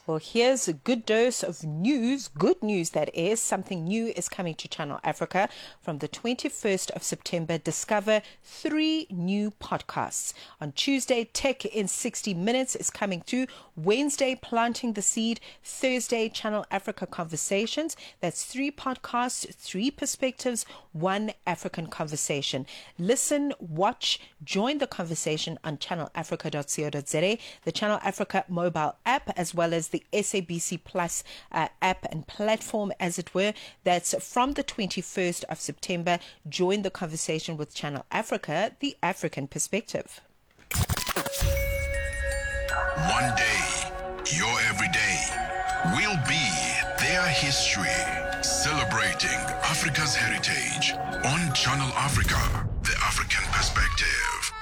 Well, here's a good dose of news, good news that is. Something new is coming to Channel Africa. From the 21st of September, discover 3 new podcasts. On Tuesday, Tech in 60 Minutes is coming through. Wednesday, Planting the Seed. Thursday, Channel Africa Conversations. That's 3 podcasts, 3 perspectives, 1 African conversation. Listen, watch, join the conversation on channelafrica.co.za, the Channel Africa mobile app, as well as the SABC Plus app and platform, as it were. That's from the 21st of September. Join the conversation with Channel Africa, the African perspective. One day, your everyday will be their history. Celebrating Africa's heritage on Channel Africa, the African perspective.